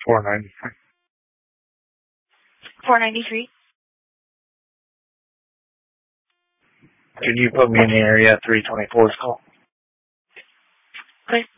493. 493. Can you put me in the area 324's call? Okay.